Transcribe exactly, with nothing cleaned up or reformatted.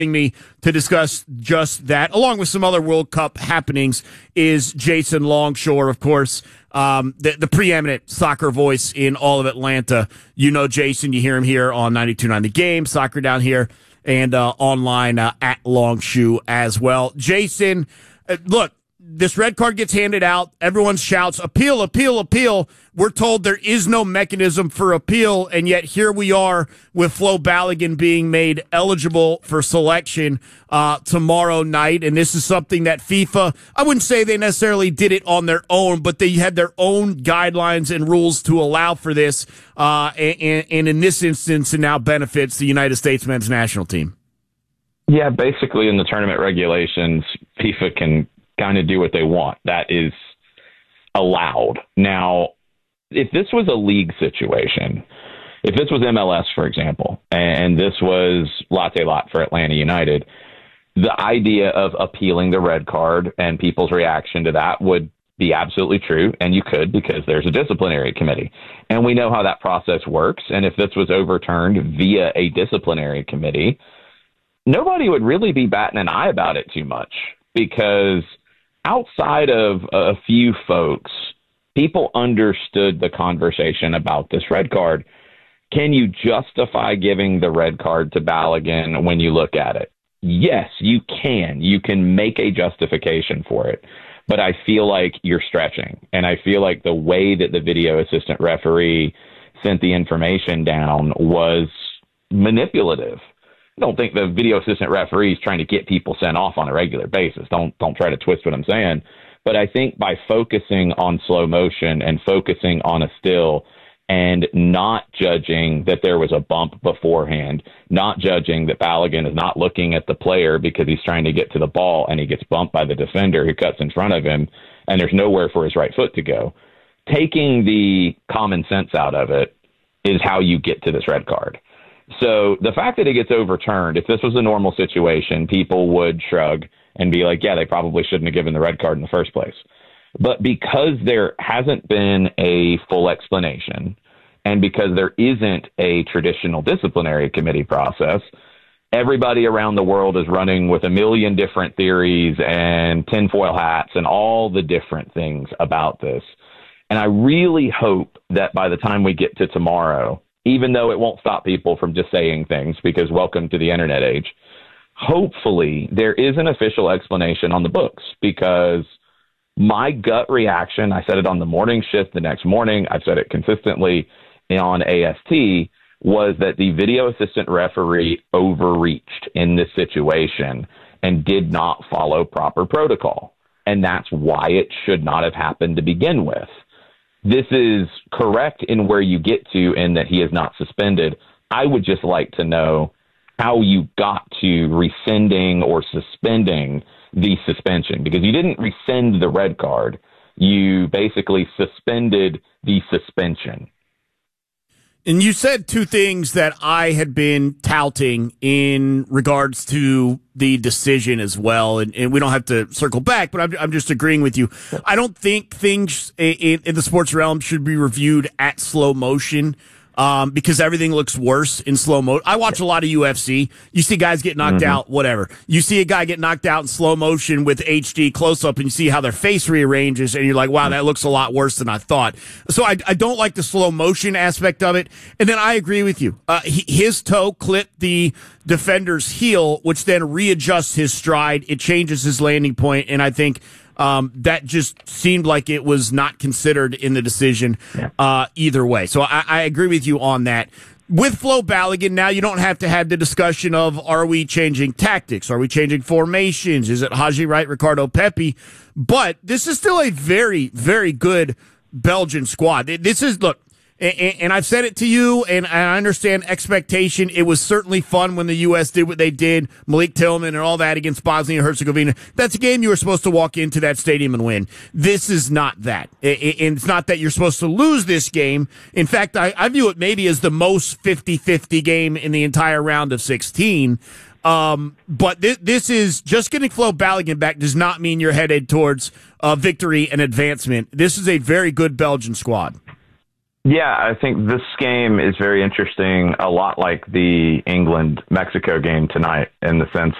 me to discuss just that, along with some other World Cup happenings, is Jason Longshore, of course, um, the, the preeminent soccer voice in all of Atlanta. You know Jason, you hear him here on ninety-two point nine The Game, Soccer Down Here, and uh, online uh, at Longshoe as well. Jason, uh, look, this red card gets handed out. Everyone shouts, appeal, appeal, appeal. We're told there is no mechanism for appeal, and yet here we are with Flo Balogun being made eligible for selection uh, tomorrow night. And this is something that FIFA, I wouldn't say they necessarily did it on their own, but they had their own guidelines and rules to allow for this. Uh, and, and in this instance, it now benefits the United States men's national team. Yeah, basically in the tournament regulations, FIFA can kind of do what they want. That is allowed. Now, if this was a league situation, if this was M L S, for example, and this was Latte Lot for Atlanta United, the idea of appealing the red card and people's reaction to that would be absolutely true, and you could, because there's a disciplinary committee. And we know how that process works, and if this was overturned via a disciplinary committee, nobody would really be batting an eye about it too much, because outside of a few folks, people understood the conversation about this red card. Can you justify giving the red card to Balogun when you look at it? Yes, you can. You can make a justification for it. But I feel like you're stretching. And I feel like the way that the video assistant referee sent the information down was manipulative. I don't think the video assistant referee is trying to get people sent off on a regular basis. Don't don't try to twist what I'm saying. But I think by focusing on slow motion and focusing on a still and not judging that there was a bump beforehand, not judging that Balogun is not looking at the player because he's trying to get to the ball and he gets bumped by the defender who cuts in front of him and there's nowhere for his right foot to go. Taking the common sense out of it is how you get to this red card. So the fact that it gets overturned, if this was a normal situation, people would shrug and be like, yeah, they probably shouldn't have given the red card in the first place. But because there hasn't been a full explanation and because there isn't a traditional disciplinary committee process, everybody around the world is running with a million different theories and tinfoil hats and all the different things about this. And I really hope that by the time we get to tomorrow, even though it won't stop people from just saying things, because welcome to the internet age, hopefully there is an official explanation on the books, because my gut reaction, I said it on the morning shift the next morning, I've said it consistently on A S T, was that the video assistant referee overreached in this situation and did not follow proper protocol. And that's why it should not have happened to begin with. This is correct in where you get to in that he is not suspended. I would just like to know how you got to rescinding or suspending the suspension, because you didn't rescind the red card. You basically suspended the suspension. And you said two things that I had been touting in regards to the decision as well. And, and we don't have to circle back, but I'm, I'm just agreeing with you. I don't think things in, in the sports realm should be reviewed at slow motion. Um, because everything looks worse in slow mo. I watch a lot of U F C. You see guys get knocked mm-hmm. out, whatever. You see a guy get knocked out in slow motion with H D close up, and you see how their face rearranges, and you're like, wow, that looks a lot worse than I thought. So I, I don't like the slow motion aspect of it. And then I agree with you. Uh, he, his toe clipped the defender's heel, which then readjusts his stride. It changes his landing point, and I think Um, that just seemed like it was not considered in the decision uh, either way. So I, I agree with you on that. With Flo Balogun, now you don't have to have the discussion of, are we changing tactics? Are we changing formations? Is it Haji Wright, Ricardo Pepi? But this is still a very, very good Belgian squad. This is, look, and I've said it to you, and I understand expectation. It was certainly fun when the U S did what they did, Malik Tillman and all that against Bosnia and Herzegovina. That's a game you were supposed to walk into that stadium and win. This is not that. And it's not that you're supposed to lose this game. In fact, I, I view it maybe as the most fifty-fifty game in the entire round of sixteen. Um, but th- this is just getting Flo Balogun back does not mean you're headed towards uh, victory and advancement. This is a very good Belgian squad. Yeah, I think this game is very interesting, a lot like the England-Mexico game tonight, in the sense